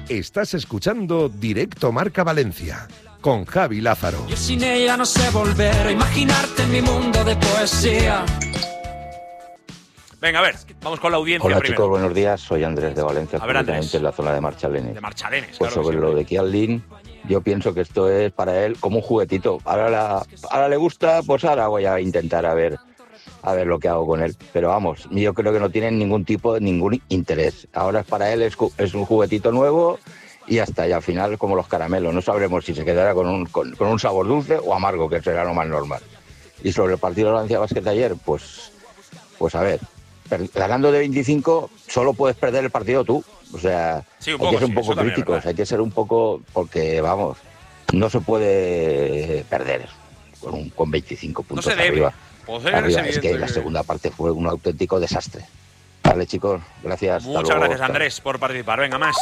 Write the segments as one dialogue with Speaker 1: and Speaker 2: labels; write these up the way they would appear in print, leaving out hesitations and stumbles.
Speaker 1: Estás escuchando Directo Marca Valencia con Javi Lázaro.
Speaker 2: Yo sin ella no sé volver a imaginarte en mi mundo de poesía.
Speaker 3: Venga, a ver, vamos con la audiencia.
Speaker 4: Hola
Speaker 3: primero.
Speaker 4: chicos, buenos días. Soy Andrés de Valencia,
Speaker 3: A ver,
Speaker 4: concretamente
Speaker 3: Andrés.
Speaker 4: en la zona de Marchalenes.
Speaker 3: De Marchalenes,
Speaker 4: Pues
Speaker 3: claro.
Speaker 4: sobre lo de Kian Lin, yo pienso que esto es para él como un juguetito. Ahora le gusta, pues ahora voy a intentar a ver lo que hago con él. Pero vamos, yo creo que no tienen ningún interés. Ahora para él es un juguetito nuevo y hasta y al final como los caramelos. No sabremos si se quedará con un sabor dulce o amargo, que será lo más normal. Y sobre el partido de Valencia Basket ayer, pues a ver, ganando de 25 solo puedes perder el partido tú. O sea,
Speaker 3: Sí,
Speaker 4: hay que ser un poco críticos, hay que ser un poco, porque vamos, no se puede perder con 25 puntos
Speaker 3: no se debe.
Speaker 4: arriba.
Speaker 3: Arriba.
Speaker 4: Es que la segunda parte fue un auténtico desastre. Vale, chicos, gracias.
Speaker 3: Muchas gracias, Andrés, por participar. Venga, más.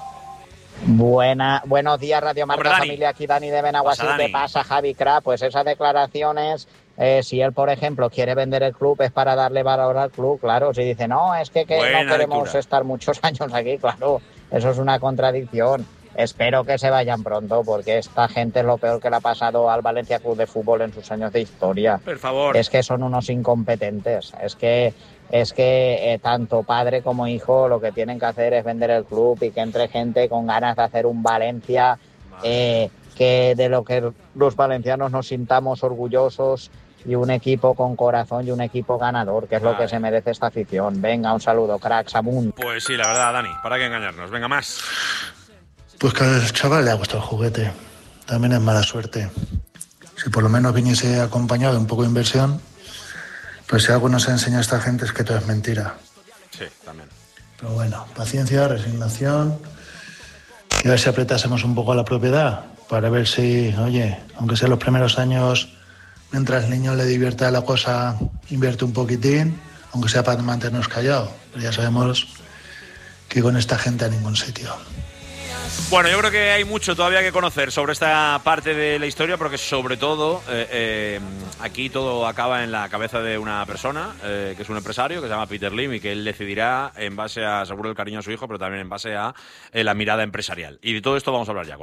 Speaker 5: Buenos días, Radio Marca
Speaker 3: Hombre, Dani.
Speaker 5: Familia, aquí Dani de Benaguasí.
Speaker 3: Pasa, Dani.
Speaker 5: ¿Qué pasa, Javi Cra? Pues esas declaraciones, si él, por ejemplo, quiere vender el club, es para darle valor al club, claro. Si dice, no, es que
Speaker 3: Buena
Speaker 5: no queremos
Speaker 3: lectura.
Speaker 5: estar muchos años aquí, claro, eso es una contradicción. Espero que se vayan pronto, porque esta gente es lo peor que le ha pasado al Valencia Club de Fútbol en sus años de historia.
Speaker 3: Por favor.
Speaker 5: Es que son unos incompetentes. Es que tanto padre como hijo lo que tienen que hacer es vender el club y que entre gente con ganas de hacer un Valencia que de lo que los valencianos nos sintamos orgullosos y un equipo con corazón y un equipo ganador, que es lo que se merece esta afición. Venga, un saludo, cracks, amunt.
Speaker 3: Pues sí, la verdad, Dani, para qué engañarnos. Venga, más.
Speaker 6: Pues que al chaval le ha gustado el juguete. También es mala suerte. Si por lo menos viniese acompañado de un poco de inversión, pues si algo nos enseña a esta gente es que todo es mentira.
Speaker 3: Sí, también.
Speaker 6: Pero bueno, paciencia, resignación y a ver si apretásemos un poco a la propiedad para ver si, oye, aunque sea los primeros años, mientras el niño le divierta la cosa, invierte un poquitín, aunque sea para mantenernos callados. Pero ya sabemos que con esta gente a ningún sitio.
Speaker 3: Bueno, yo creo que hay mucho todavía que conocer sobre esta parte de la historia, porque sobre todo aquí todo acaba en la cabeza de una persona, que es un empresario, que se llama Peter Lim, y que él decidirá en base a, seguro, el cariño a su hijo, pero también en base a la mirada empresarial. Y de todo esto vamos a hablar ya.